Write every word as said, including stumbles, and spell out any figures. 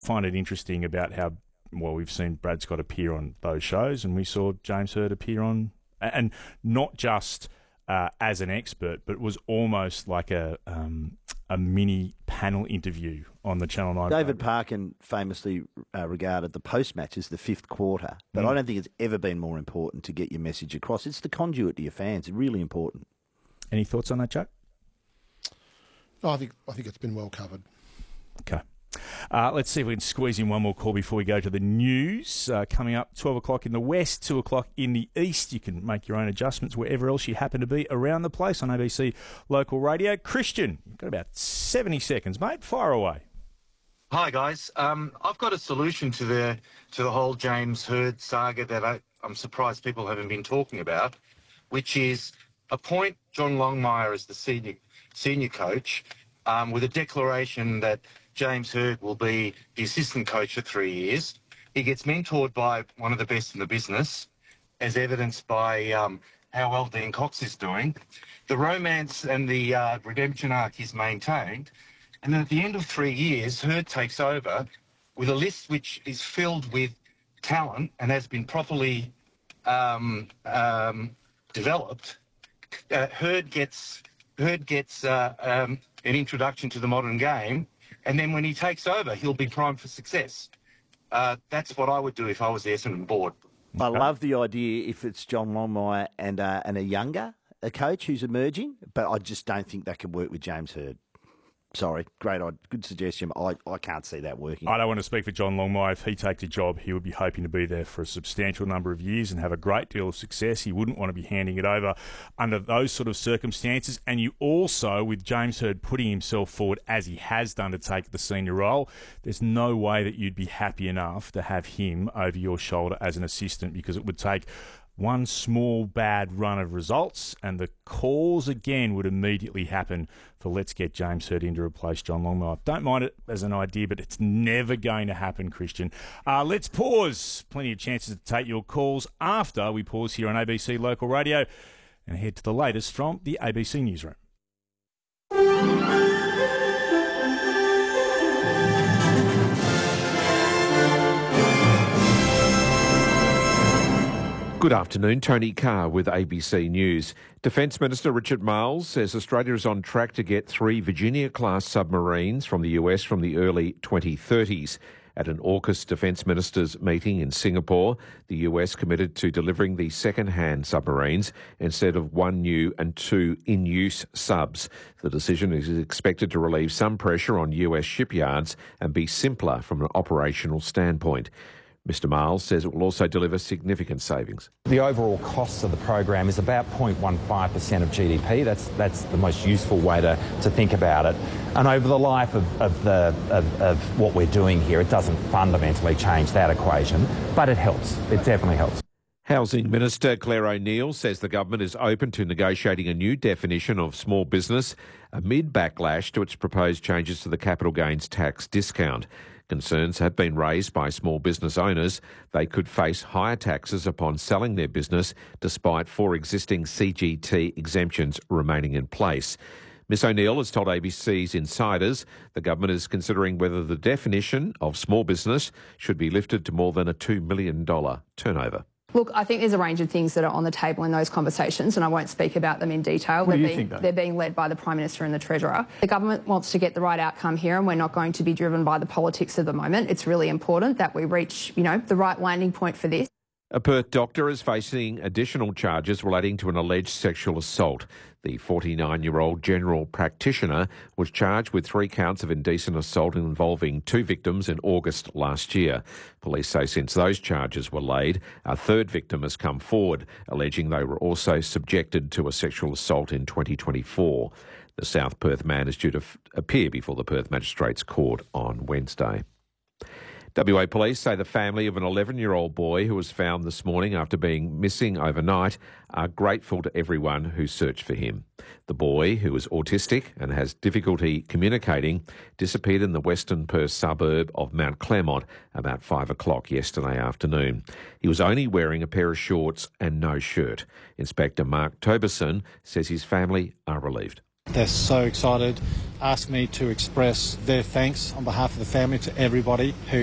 find it interesting about how, well, we've seen Brad Scott appear on those shows, and we saw James Hird appear on, and not just uh, as an expert, but was almost like a um, a mini panel interview on the Channel nine. David program. Parkin famously uh, regarded the post-match as the fifth quarter, but Mm. I don't think it's ever been more important to get your message across. It's the conduit to your fans. It's really important. Any thoughts on that, Chuck? No, I think I think it's been well covered. Okay. Uh, let's see if we can squeeze in one more call before we go to the news. Uh, coming up, twelve o'clock in the west, two o'clock in the east. You can make your own adjustments wherever else you happen to be around the place on A B C Local Radio. Christian, you've got about seventy seconds, mate. Fire away. Hi guys, um, I've got a solution to the to the whole James Hird saga that I, I'm surprised people haven't been talking about, which is appoint John Longmire as the senior senior coach, um, with a declaration that James Hird will be the assistant coach for three years. He gets mentored by one of the best in the business, as evidenced by um, how well Dean Cox is doing. The romance and the uh, redemption arc is maintained. And then at the end of three years, Hird takes over with a list which is filled with talent and has been properly um, um, developed. Uh, Hird gets, Hird gets uh, um, an introduction to the modern game, and then when he takes over, he'll be primed for success. Uh, that's what I would do if I was the Essendon board. I love the idea if it's John Longmire and, uh, and a younger a coach who's emerging, but I just don't think that could work with James Hird. Sorry, great, good suggestion. I, I can't see that working. I don't want to speak for John Longmire. If he takes a job, he would be hoping to be there for a substantial number of years and have a great deal of success. He wouldn't want to be handing it over under those sort of circumstances. And you also, with James Hird putting himself forward as he has done to take the senior role, there's no way that you'd be happy enough to have him over your shoulder as an assistant, because it would take one small bad run of results and the calls again would immediately happen for let's get James Hird in to replace John Longmire. Don't mind it as an idea, but it's never going to happen, Christian. Uh, let's pause. Plenty of chances to take your calls after we pause here on A B C Local Radio and head to the latest from the A B C Newsroom. Good afternoon, Tony Carr with A B C News. Defence Minister Richard Marles says Australia is on track to get three Virginia-class submarines from the U S from the early twenty thirties. At an AUKUS Defence Ministers meeting in Singapore, the U S committed to delivering the second-hand submarines instead of one new and two in-use subs. The decision is expected to relieve some pressure on U S shipyards and be simpler from an operational standpoint. Mister Marles says it will also deliver significant savings. The overall cost of the program is about zero point one five percent of G D P. That's that's the most useful way to, to think about it. And over the life of, of, the, of, of what we're doing here, it doesn't fundamentally change that equation, but it helps. It definitely helps. Housing Minister Claire O'Neill says the government is open to negotiating a new definition of small business amid backlash to its proposed changes to the capital gains tax discount. Concerns have been raised by small business owners. They could face higher taxes upon selling their business, despite four existing C G T exemptions remaining in place. Miss O'Neill has told A B C's Insiders the government is considering whether the definition of small business should be lifted to more than a two million dollars turnover. Look, I think there's a range of things that are on the table in those conversations, and I won't speak about them in detail. What they're, do you being, think, though? they're being led by the Prime Minister and the Treasurer. The government wants to get the right outcome here, and we're not going to be driven by the politics of the moment. It's really important that we reach, you know, the right landing point for this. A Perth doctor is facing additional charges relating to an alleged sexual assault. The forty-nine-year-old general practitioner was charged with three counts of indecent assault involving two victims in August last year. Police say since those charges were laid, a third victim has come forward, alleging they were also subjected to a sexual assault in twenty twenty-four. The South Perth man is due to f- appear before the Perth Magistrates Court on Wednesday. W A Police say the family of an eleven-year-old boy who was found this morning after being missing overnight are grateful to everyone who searched for him. The boy, who is autistic and has difficulty communicating, disappeared in the Western Perth suburb of Mount Claremont about five o'clock yesterday afternoon. He was only wearing a pair of shorts and no shirt. Inspector Mark Toberson says his family are relieved. They're so excited, asked me to express their thanks on behalf of the family to everybody who